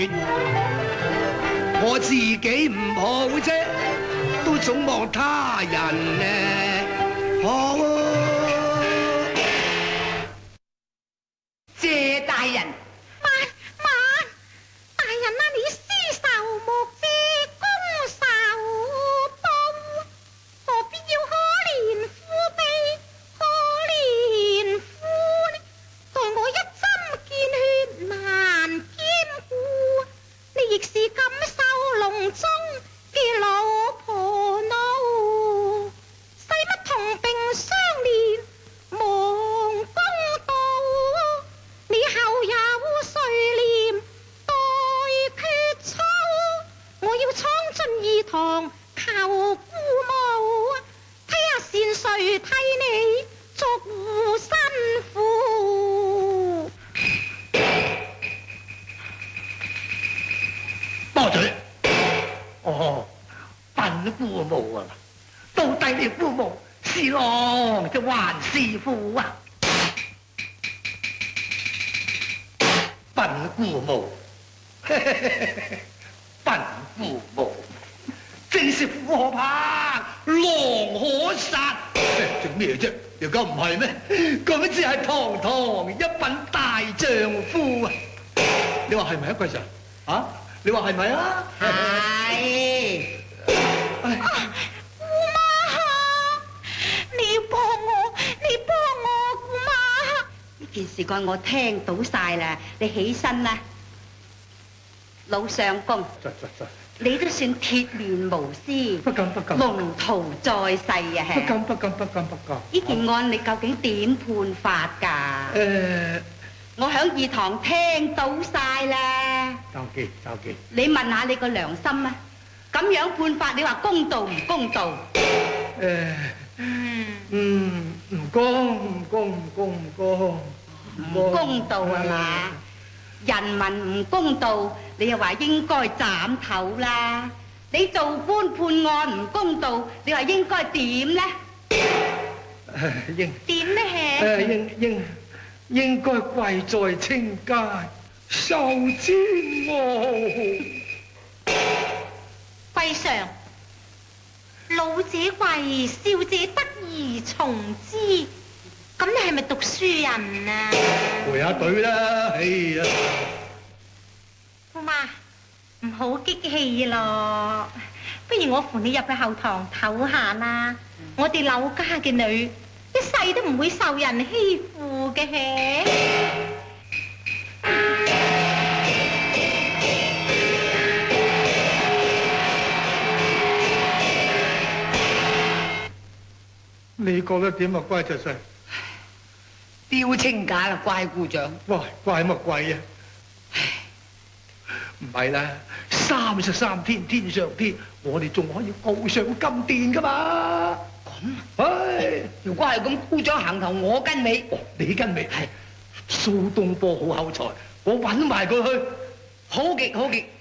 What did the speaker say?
我自己唔好啫，都總望他人呢好。 謝大人， 大人啊，你施仇莫借公仇報，何必要可憐夫婢？可憐夫呢？待我一針見血難兼顧，你亦是感受籠中嘅老婆奴，使乜同病相憐忘公道？你後有誰念待決操？我要闖進義堂求姑母，睇下善誰替你作護身符。 多嘴。哦，笨姑母啊！到底你姑母是狼就還是虎啊？笨姑母，笨姑母，真是虎可怕，狼可殺。做咩啫？又咁唔係咩？咁只係堂堂一品大丈夫啊！你話係咪一個人啊？你話係咪啊？ 係。 姑媽，你要幫我，姑媽。 呢件事幹我聽到晒啦，你起身啦。老相公，你都算鐵面無私， 不敢， 龍途在世啊！ 不敢。 呢件案你究竟點判法㗎？我響義堂聽到晒啦。 周記。 你問下你個良心啊！咁樣判法，你話公道唔公道？ 唔公道係嘛？人民唔公道，你又話應該斬頭啦。你做官判案唔公道，你話應該點呢？點呢？ 應該跪在清街受煎熬。 貴上，老者貴，少者得而從之。咁你係咪讀書人啊？ 陪下隊啦，哎呀！ 姑媽，唔好激氣咯，不如我扶你入去後堂唞下啦。我哋柳家嘅女，一世都唔會受人欺負嘅。 你覺得點啊，乖侄婿？ 標清假啦，乖姑丈。 喂，怪乜鬼啊？唔係啦，33天天上天，我哋仲可以告上金殿噶嘛？咁，唉， 如果係咁，姑丈行頭，我跟你。 哦，你跟你係蘇東坡好口才，我揾埋佢去。 好極。